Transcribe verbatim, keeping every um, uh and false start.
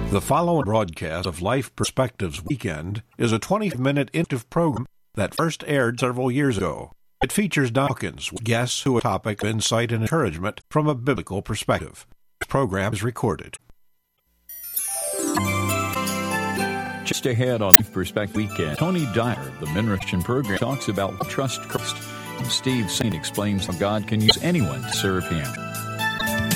The following broadcast of Life Perspectives Weekend is a twenty-minute interactive program that first aired several years ago. It features Dawkins with guests who have a topic of insight and encouragement from a biblical perspective. The program is recorded. Just ahead on Life Perspective Weekend, Tony Dyer of the Mentorian Program talks about Trust Christ. Steve Saint explains how God can use anyone to serve Him.